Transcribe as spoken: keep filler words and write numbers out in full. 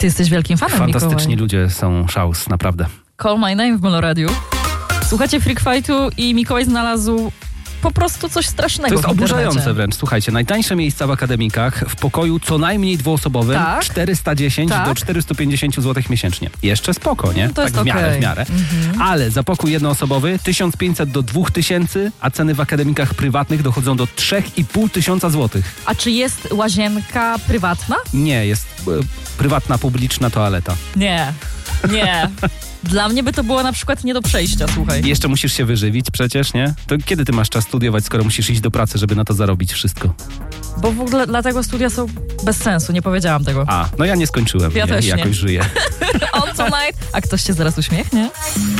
Ty jesteś wielkim fanem, Fantastyczni Mikołaj. ludzie są szałs, naprawdę. Call My Name w Meloradiu. Słuchacie Freak Fightu i Mikołaj znalazł po prostu coś strasznego. To jest w internecie. oburzające wręcz. Słuchajcie, najtańsze miejsca w akademikach w pokoju co najmniej dwuosobowym Tak. czterysta dziesięć Tak. do czterysta pięćdziesiąt złotych miesięcznie. Jeszcze spoko, nie? No to jest tak w miarę, okej. w miarę. Mhm. Ale za pokój jednoosobowy tysiąc pięćset do dwa tysiące, a ceny w akademikach prywatnych dochodzą do trzy i pół tysiąca złotych. A czy jest łazienka prywatna? Nie, jest e, prywatna, publiczna toaleta. Nie. Nie. Dla mnie by to było na przykład nie do przejścia, słuchaj. I jeszcze musisz się wyżywić przecież, nie? To kiedy ty masz czas studiować, skoro musisz iść do pracy, żeby na to zarobić wszystko? Bo w ogóle dlatego studia są bez sensu, nie powiedziałam tego. A, no ja nie skończyłem. Ja nie, też nie. jakoś żyję. On tonight. A ktoś się zaraz uśmiechnie?